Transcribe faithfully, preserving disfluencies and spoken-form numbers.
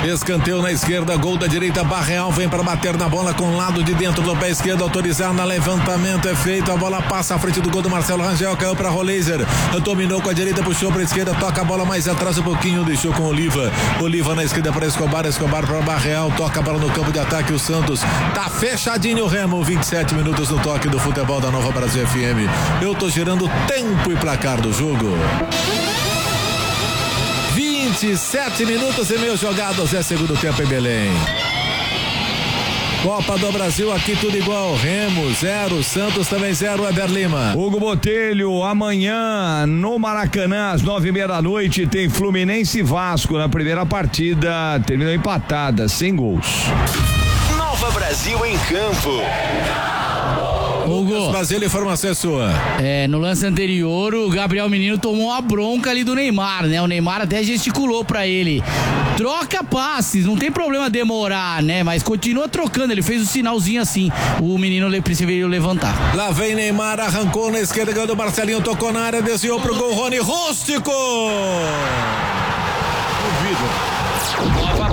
Escanteio na esquerda, gol da direita, Barreal vem para bater na bola com o lado de dentro do pé esquerdo, autorizado, levantamento é feito, a bola passa à frente do gol do Marcelo Rangel, caiu para Roleiser, dominou com a direita, puxou para a esquerda, toca a bola mais atrás um pouquinho, deixou com Oliva, Oliva na esquerda para Escobar, Escobar para Barreal, toca a bola no campo de ataque, o Santos tá fechadinho o Remo, vinte e sete minutos no toque do futebol da Nova Brasil F M. Eu tô gerando tempo e placar do jogo. vinte e sete minutos e meio jogados, é segundo tempo em Belém. Copa do Brasil, aqui tudo igual, Remo zero, Santos também zero, Eber Lima. Hugo Botelho, amanhã no Maracanã às nove e meia da noite tem Fluminense e Vasco na primeira partida, terminou empatada, sem gols. Nova Brasil em campo. Hugo, Brasil, a informação é sua. É, no lance anterior, o Gabriel Menino tomou uma bronca ali do Neymar, né? O Neymar até gesticulou pra ele. Troca passes, não tem problema demorar, né? Mas continua trocando, ele fez o um sinalzinho assim. O menino preferiu levantar. Lá vem Neymar, arrancou na esquerda, ganhou do Marcelinho, tocou na área, desviou pro gol, Rony Rústico. Duvido.